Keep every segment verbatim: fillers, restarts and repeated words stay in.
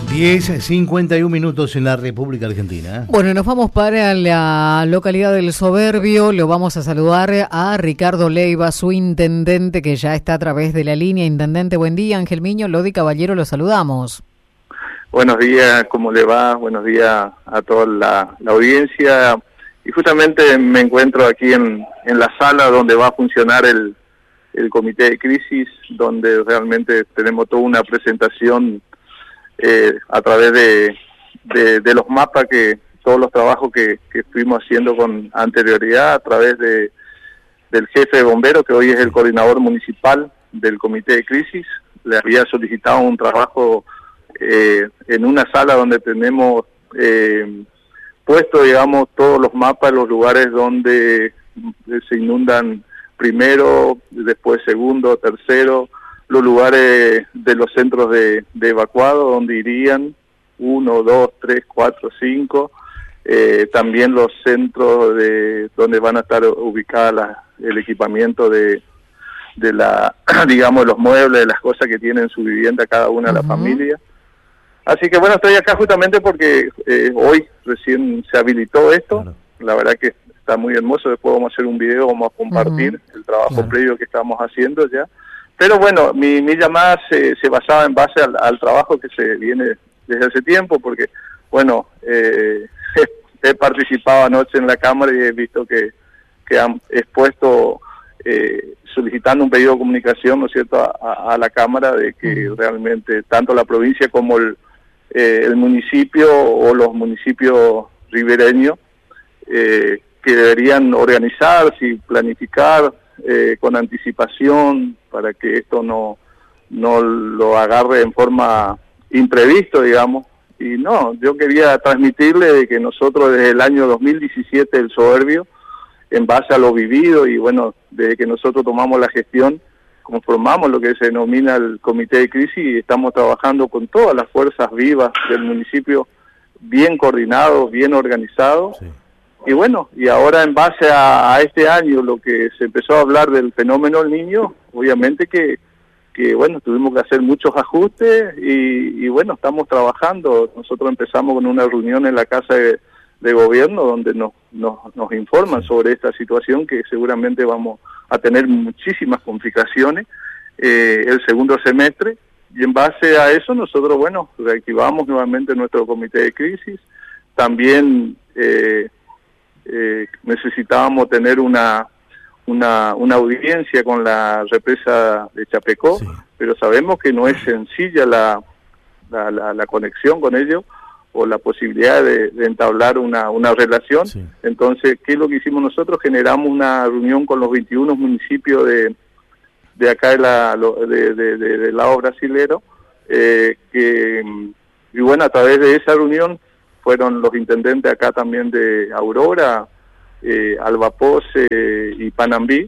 diez cincuenta y uno minutos en la República Argentina. Bueno, nos vamos para la localidad del Soberbio. Lo vamos a saludar a Ricardo Leiva, su intendente, que ya está a través de la línea. Intendente, buen día. Ángel Miño, Lodi Caballero, lo saludamos. Buenos días, ¿cómo le va? Buenos días a toda la, la audiencia. Y justamente me encuentro aquí en, en la sala donde va a funcionar el, el comité de crisis, donde realmente tenemos toda una presentación Eh, a través de, de, de los mapas, que todos los trabajos que, que estuvimos haciendo con anterioridad, a través de del jefe de bomberos, que hoy es el coordinador municipal del comité de crisis. Le había solicitado un trabajo eh, en una sala donde tenemos eh, puesto, digamos, todos los mapas, los lugares donde se inundan primero, después segundo, tercero, los lugares de los centros de, de evacuado donde irían uno, dos, tres, cuatro, cinco, eh, también los centros de donde van a estar ubicadas la, el equipamiento de, de la, digamos, los muebles, de las cosas que tiene en su vivienda cada una de uh-huh. la familia. Así que bueno, estoy acá justamente porque eh, hoy recién se habilitó esto, claro. La verdad que está muy hermoso. Después vamos a hacer un video, vamos a compartir uh-huh. el trabajo claro. previo que estamos haciendo ya. Pero bueno, mi, mi llamada se, se basaba en base al, al trabajo que se viene desde hace tiempo, porque, bueno, eh, he, he participado anoche en la Cámara y he visto que, que han expuesto, eh, solicitando un pedido de comunicación, ¿no es cierto?, a, a, a la Cámara, de que realmente tanto la provincia como el, eh, el municipio o los municipios ribereños, eh, que deberían organizarse y planificar eh, con anticipación, para que esto no no lo agarre en forma imprevisto, digamos. Y no, yo quería transmitirle de que nosotros desde el año dos mil diecisiete, el Soberbio, en base a lo vivido, y bueno, desde que nosotros tomamos la gestión, conformamos lo que se denomina el comité de crisis, y estamos trabajando con todas las fuerzas vivas del municipio, bien coordinados, bien organizados. Sí. Y bueno, y ahora en base a, a este año, lo que se empezó a hablar del fenómeno del Niño, obviamente que, que bueno, tuvimos que hacer muchos ajustes y, y bueno, estamos trabajando. Nosotros empezamos con una reunión en la Casa de, de Gobierno donde nos, nos, nos informan sobre esta situación, que seguramente vamos a tener muchísimas complicaciones eh, el segundo semestre, y en base a eso nosotros, bueno, reactivamos nuevamente nuestro comité de crisis. También eh, Eh, necesitábamos tener una, una una audiencia con la represa de Chapecó, sí. Pero sabemos que no es sencilla la, la, la, la conexión con ellos o la posibilidad de, de entablar una, una relación. Sí. Entonces, ¿qué es lo que hicimos nosotros? Generamos una reunión con los veintiuno municipios de, de acá de la, de, de, de, de lado brasilero, eh, que, y bueno, a través de esa reunión fueron los intendentes acá también de Aurora, eh, Albapose eh, y Panambí,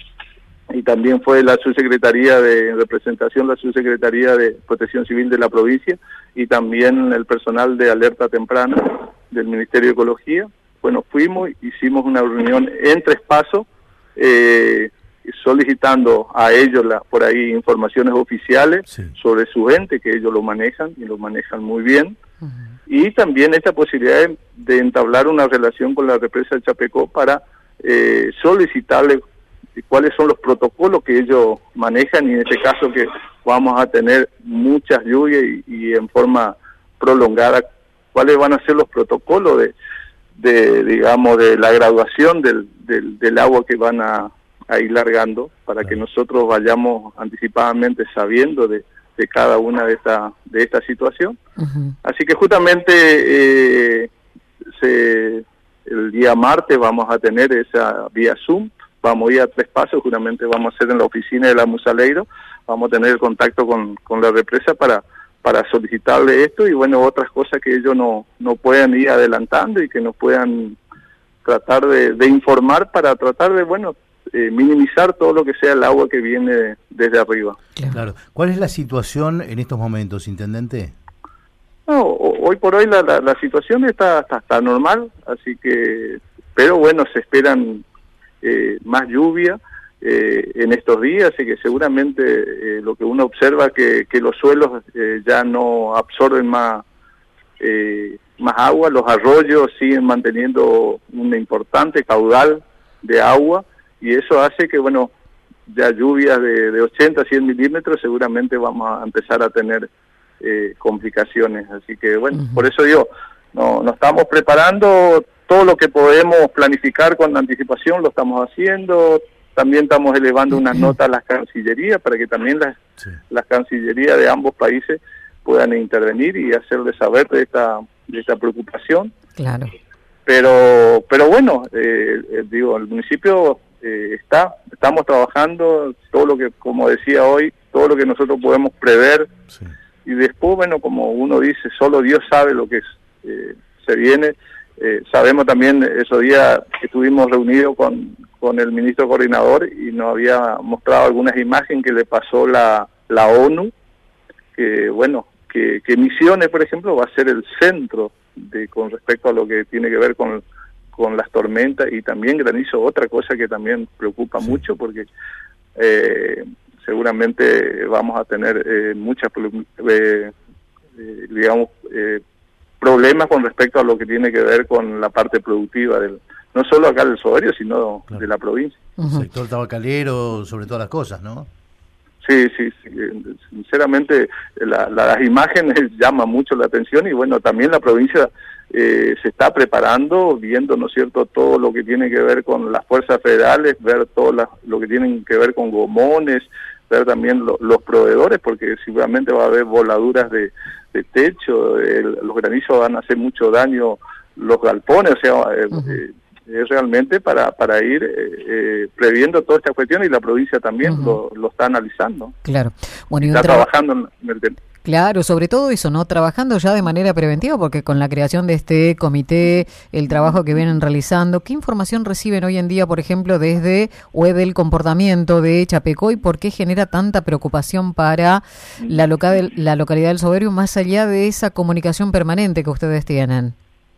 y también fue la subsecretaría de en representación, la subsecretaría de Protección Civil de la provincia, y también el personal de alerta temprana del Ministerio de Ecología. Bueno, fuimos, hicimos una reunión en Tres Pasos, eh, solicitando a ellos la, por ahí informaciones oficiales sí. sobre su ente, que ellos lo manejan y lo manejan muy bien. Uh-huh. Y también esta posibilidad de, de entablar una relación con la represa de Chapecó para eh, solicitarle cuáles son los protocolos que ellos manejan, y en este caso que vamos a tener muchas lluvias y, y en forma prolongada, cuáles van a ser los protocolos de, de digamos, de la graduación del, del, del agua que van a, a ir largando, para que nosotros vayamos anticipadamente sabiendo de de cada una de esta de esta situación. Uh-huh. Así que justamente eh, se, el día martes vamos a tener esa vía Zoom, vamos a ir a Tres Pasos, justamente vamos a hacer en la oficina de la Musaleiro, vamos a tener el contacto con, con la represa para para solicitarle esto, y bueno, otras cosas que ellos no, no puedan ir adelantando y que nos puedan tratar de, de informar, para tratar de, bueno, Eh, minimizar todo lo que sea el agua que viene desde arriba. Claro. ¿Cuál es la situación en estos momentos, intendente? No, hoy por hoy la, la, la situación está, está, está normal, así que, pero bueno, se esperan eh, más lluvia eh, en estos días, y que seguramente eh, lo que uno observa que, que los suelos eh, ya no absorben más eh, más agua. Los arroyos siguen manteniendo un importante caudal de agua y eso hace que, bueno, ya lluvias de, de ochenta a cien milímetros seguramente vamos a empezar a tener eh, complicaciones. Así que, bueno, uh-huh. por eso yo, no, nos estamos preparando, todo lo que podemos planificar con anticipación lo estamos haciendo. También estamos elevando unas notas a las cancillerías para que también las, sí. las cancillerías de ambos países puedan intervenir y hacerles saber de esta, de esta preocupación. Claro. Pero, pero bueno, eh, eh, digo, el municipio eh, está, estamos trabajando todo lo que, como decía hoy, todo lo que nosotros podemos prever. Sí. Y después, bueno, como uno dice, solo Dios sabe lo que es, eh, se viene. Eh, sabemos también, esos días que estuvimos reunidos con, con el ministro coordinador y nos había mostrado algunas imágenes que le pasó la, la ONU, que bueno, que, que Misiones, por ejemplo, va a ser el centro de con respecto a lo que tiene que ver con, con las tormentas y también granizo, otra cosa que también preocupa sí. mucho porque eh, seguramente vamos a tener eh, muchas, eh, eh, digamos, eh, problemas con respecto a lo que tiene que ver con la parte productiva, del no solo acá del Soberio, sino claro. de la provincia. El uh-huh. sector tabacalero, sobre todas las cosas, ¿no? Sí, sí, sí. Sinceramente, la, la, las imágenes llaman mucho la atención y bueno, también la provincia eh, se está preparando, viendo, ¿no es cierto?, todo lo que tiene que ver con las fuerzas federales, ver todo la, lo que tiene que ver con gomones, ver también lo, los proveedores, porque seguramente va a haber voladuras de, de techo, el, los granizos van a hacer mucho daño, los galpones, o sea, eh, uh-huh. eh, es realmente para para ir eh, eh, previendo toda esta cuestión y la provincia también uh-huh. lo, lo está analizando. Claro. Bueno, y está tra- trabajando en el tema. Claro, sobre todo eso, ¿no? Trabajando ya de manera preventiva, porque con la creación de este comité, el trabajo que vienen realizando, ¿qué información reciben hoy en día, por ejemplo, desde o del comportamiento de Chapecoy? ¿Por qué genera tanta preocupación para la, loca- la localidad del Soberio, más allá de esa comunicación permanente que ustedes tienen?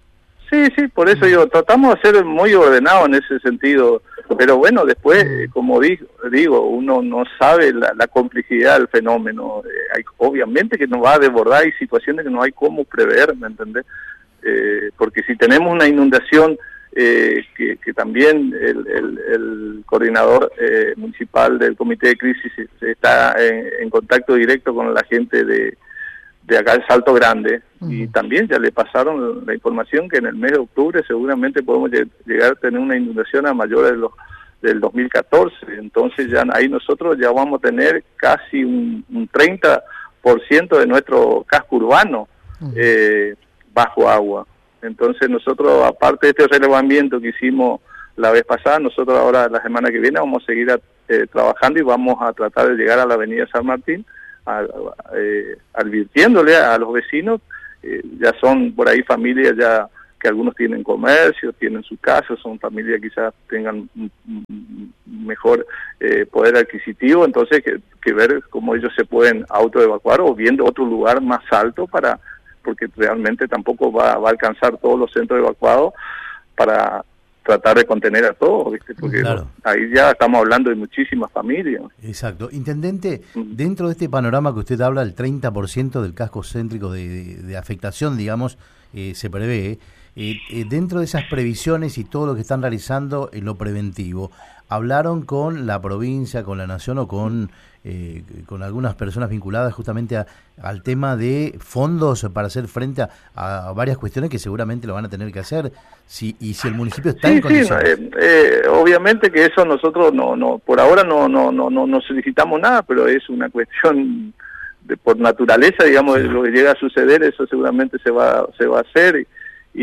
Sí, sí, por eso yo tratamos de ser muy ordenados en ese sentido, pero bueno, después, eh, como digo, digo, uno no sabe la, la complejidad del fenómeno, eh, hay, obviamente que nos va a desbordar, hay situaciones que no hay cómo prever, ¿me entendés? Eh, porque si tenemos una inundación, eh, que, que también el, el, el coordinador eh, municipal del comité de crisis está en, en contacto directo con la gente de de acá el Salto Grande, uh-huh. y también ya le pasaron la información que en el mes de octubre seguramente podemos lleg- llegar a tener una inundación a mayores de los del dos mil catorce, entonces ya ahí nosotros ya vamos a tener casi un, un treinta por ciento de nuestro casco urbano uh-huh. eh, bajo agua. Entonces nosotros, aparte de este relevamiento que hicimos la vez pasada, nosotros ahora la semana que viene vamos a seguir a, eh, trabajando y vamos a tratar de llegar a la avenida San Martín, A, a, eh, advirtiéndole a los vecinos, eh, ya son por ahí familias ya que algunos tienen comercio, tienen su casa, son familias que quizás tengan un, un mejor eh, poder adquisitivo, entonces que, que ver cómo ellos se pueden autoevacuar o viendo otro lugar más alto para, porque realmente tampoco va, va a alcanzar todos los centros evacuados para tratar de contener a todos, ¿viste? Porque claro. ahí ya estamos hablando de muchísimas familias. Exacto. Intendente, uh-huh. dentro de este panorama que usted habla, el treinta por ciento del casco céntrico de, de, de afectación, digamos, eh, se prevé, eh, eh, dentro de esas previsiones y todo lo que están realizando en lo preventivo, ¿hablaron con la provincia, con la nación o con, eh, con algunas personas vinculadas justamente a, al tema de fondos para hacer frente a, a varias cuestiones que seguramente lo van a tener que hacer? Si, y si el municipio está sí, en condiciones. Sí, eh, eh, obviamente que eso nosotros no, no, por ahora no, no, no, no, no solicitamos nada, pero es una cuestión de por naturaleza, digamos, sí. lo que llega a suceder, eso seguramente se va, se va a hacer. Y,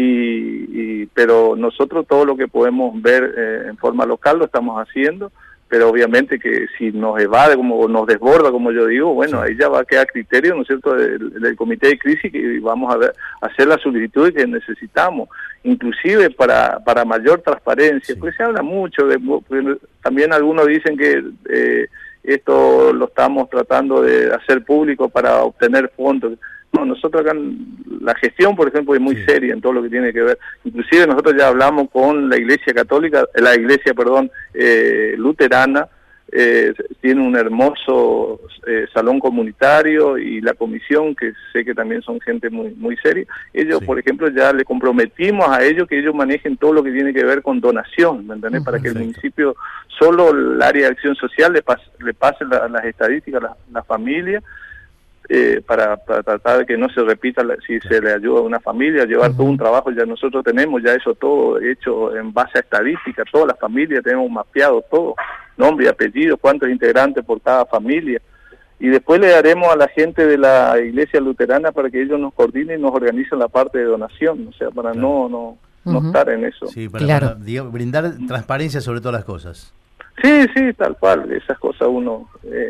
y pero nosotros todo lo que podemos ver eh, en forma local lo estamos haciendo, pero obviamente que si nos evade como nos desborda, como yo digo, bueno, sí. ahí ya va a quedar criterio, ¿no es cierto?, del, del comité de crisis, que vamos a ver, a hacer las solicitudes que necesitamos, inclusive para para mayor transparencia, sí. porque se habla mucho, de, también algunos dicen que eh, esto lo estamos tratando de hacer público para obtener fondos. No, nosotros acá, la gestión, por ejemplo, es muy sí. seria en todo lo que tiene que ver. Inclusive nosotros ya hablamos con la Iglesia Católica, la Iglesia, perdón, eh, luterana, eh, tiene un hermoso eh, salón comunitario, y la comisión, que sé que también son gente muy muy seria, ellos, sí. por ejemplo, ya le comprometimos a ellos que ellos manejen todo lo que tiene que ver con donación, ¿me entendés? Uh, Para perfecto. Que el municipio, solo el área de acción social, le pase, le pase la, las estadísticas a la, la familia, Eh, para, para tratar de que no se repita la, si se le ayuda a una familia, llevar uh-huh. todo un trabajo. Ya nosotros tenemos ya eso todo hecho en base a estadística, todas las familias tenemos mapeado todo, nombre y apellido, cuántos integrantes por cada familia, y después le daremos a la gente de la iglesia luterana para que ellos nos coordinen y nos organicen la parte de donación, o sea, para claro. no no, uh-huh. no estar en eso. Sí, para, claro. para digamos, brindar transparencia sobre todas las cosas. Sí, sí, tal cual, esas cosas uno... Eh,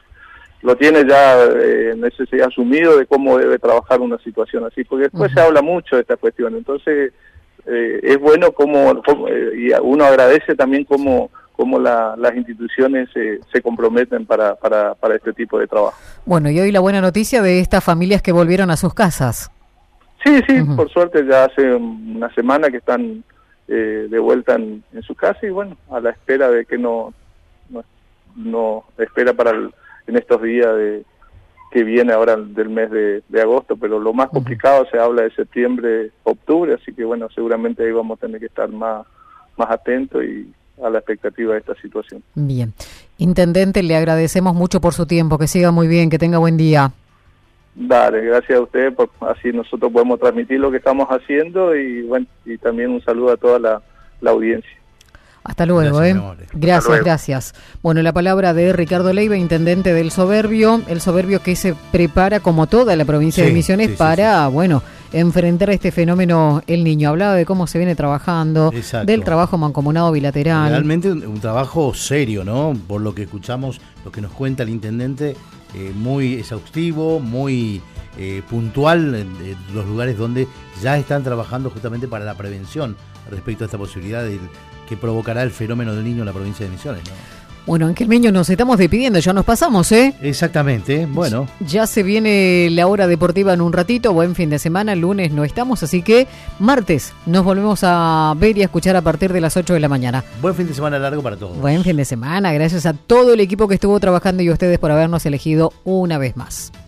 lo tiene ya eh, necesidad asumido de cómo debe trabajar una situación así, porque después uh-huh. se habla mucho de esta cuestión, entonces eh, es bueno como, como eh, y uno agradece también como cómo la, las instituciones eh, se comprometen para, para, para este tipo de trabajo. Bueno, y hoy la buena noticia de estas familias que volvieron a sus casas. Sí, sí, uh-huh. por suerte ya hace una semana que están eh, de vuelta en, en su casa, y bueno, a la espera de que no, no, no espera para el en estos días de que viene ahora del mes de, de agosto, pero lo más complicado uh-huh. se habla de septiembre, octubre, así que bueno, seguramente ahí vamos a tener que estar más, más atentos y a la expectativa de esta situación. Bien. Intendente, le agradecemos mucho por su tiempo, que siga muy bien, que tenga buen día. Dale, gracias a usted, por, así nosotros podemos transmitir lo que estamos haciendo, y bueno, y también un saludo a toda la, la audiencia. Hasta luego, gracias, ¿eh? Gracias, Hasta luego. gracias. Bueno, la palabra de Ricardo Leiva, intendente del Soberbio, el Soberbio que se prepara, como toda la provincia sí, de Misiones, sí, para, sí, sí. bueno, enfrentar este fenómeno El Niño. Hablaba de cómo se viene trabajando, Exacto. del trabajo mancomunado bilateral. Realmente un, un trabajo serio, ¿no? Por lo que escuchamos, lo que nos cuenta el intendente, eh, muy exhaustivo, muy eh, puntual en, en los lugares donde ya están trabajando justamente para la prevención respecto a esta posibilidad de que provocará el fenómeno del niño en la provincia de Misiones, ¿no? Bueno, Ángel Miño, nos estamos despidiendo, ya nos pasamos, ¿eh? Exactamente, bueno. Ya se viene la hora deportiva en un ratito, buen fin de semana, el lunes no estamos, así que martes nos volvemos a ver y a escuchar a partir de las ocho de la mañana. Buen fin de semana largo para todos. Buen fin de semana, gracias a todo el equipo que estuvo trabajando y a ustedes por habernos elegido una vez más.